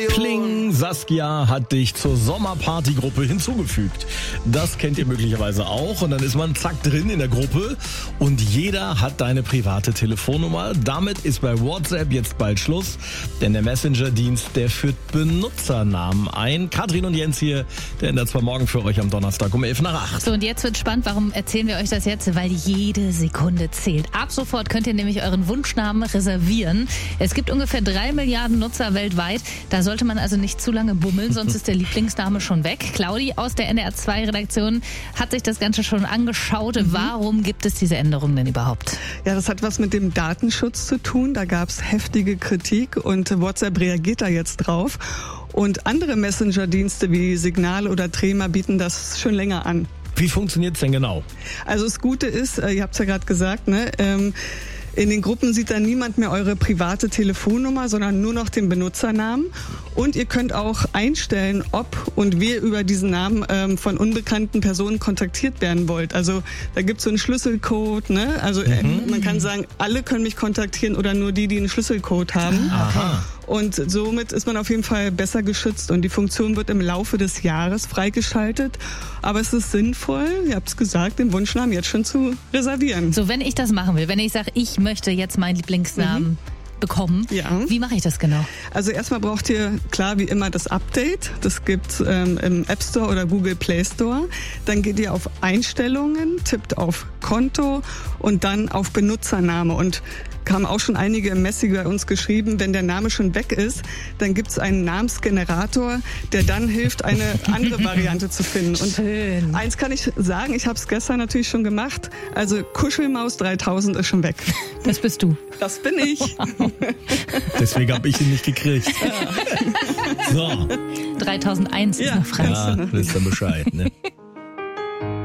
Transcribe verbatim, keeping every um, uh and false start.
Pling, Saskia hat dich zur Sommerpartygruppe hinzugefügt. Das kennt ihr möglicherweise auch und dann ist man zack drin in der Gruppe und jeder hat deine private Telefonnummer. Damit ist bei WhatsApp jetzt bald Schluss, denn der Messenger-Dienst, der führt Benutzernamen ein. Katrin und Jens hier, der ändert zwar morgen für euch am Donnerstag um elf nach acht. So, und jetzt wird spannend. Warum erzählen wir euch das jetzt? Weil jede Sekunde zählt. Ab sofort könnt ihr nämlich euren Wunschnamen reservieren. Es gibt ungefähr drei Milliarden Nutzer weltweit. Da sollte man also nicht zu lange bummeln, sonst ist der Lieblingsname schon weg. Claudi aus der N D R zwei Redaktion hat sich das Ganze schon angeschaut. Mhm. Warum gibt es diese Änderungen denn überhaupt? Ja, das hat was mit dem Datenschutz zu tun. Da gab es heftige Kritik und WhatsApp reagiert da jetzt drauf. Und andere Messenger-Dienste wie Signal oder Trema bieten das schon länger an. Wie funktioniert es denn genau? Also das Gute ist, ihr habt es ja gerade gesagt, ne, ähm, in den Gruppen sieht dann niemand mehr eure private Telefonnummer, sondern nur noch den Benutzernamen. Und ihr könnt auch einstellen, ob und wie ihr über diesen Namen ähm, von unbekannten Personen kontaktiert werden wollt. Also da gibt es so einen Schlüsselcode. Ne? Also mhm. ähm, man kann sagen, alle können mich kontaktieren oder nur die, die einen Schlüsselcode haben. Aha. Und somit ist man auf jeden Fall besser geschützt und die Funktion wird im Laufe des Jahres freigeschaltet. Aber es ist sinnvoll, ihr habt es gesagt, den Wunschnamen jetzt schon zu reservieren. So, wenn ich das machen will, wenn ich sage, ich möchte jetzt meinen Lieblingsnamen mhm. bekommen, ja. Wie mache ich das genau? Also erstmal braucht ihr, klar wie immer, das Update. Das gibt's ähm, im App Store oder Google Play Store. Dann geht ihr auf Einstellungen, tippt auf Konto und dann auf Benutzername. Und haben auch schon einige im Messi bei uns geschrieben, wenn der Name schon weg ist, dann gibt es einen Namensgenerator, der dann hilft, eine andere Variante zu finden. Und Schön. Eins kann ich sagen, ich habe es gestern natürlich schon gemacht, also Kuschelmaus dreitausend ist schon weg. Das bist du. Das bin ich. Wow. Deswegen habe ich ihn nicht gekriegt. So. dreitausendeins ist Ja, noch frei. Ja, wisst ihr Bescheid, ne?